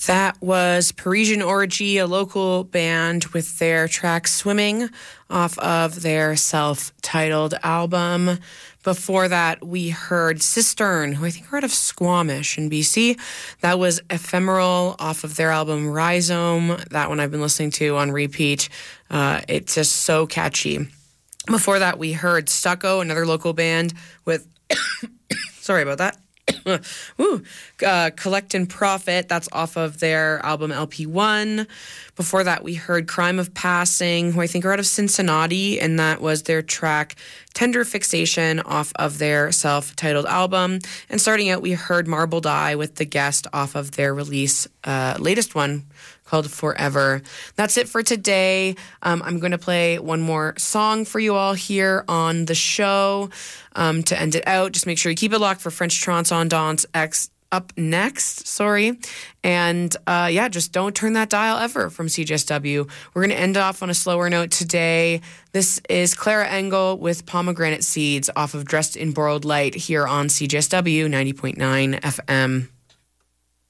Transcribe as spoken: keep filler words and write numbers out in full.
That was Parisian Orgy, a local band with their track Swimming off of their self-titled album. Before that, we heard Cistern, who I think are out of Squamish in B C. That was Ephemeral off of their album Rhizome. That one I've been listening to on repeat. Uh, it's just so catchy. Before that, we heard Stucco, another local band with... Sorry about that. Ooh, uh, Collect and Profit, that's off of their album L P one. Before that, we heard Crime of Passing, who I think are out of Cincinnati, and that was their track Tender Fixation off of their self-titled album. And starting out, we heard Marble Die with The Guest off of their release, uh, latest one, called Forever. That's it for today. Um, I'm going to play one more song for you all here on the show um, to end it out. Just make sure you keep it locked for French Transcendance X up next. Sorry. And uh, yeah, just don't turn that dial ever from C J S W. We're going to end off on a slower note today. This is Clara Engel with Pomegranate Seeds off of Dressed in Borrowed Light here on C J S W ninety point nine F M.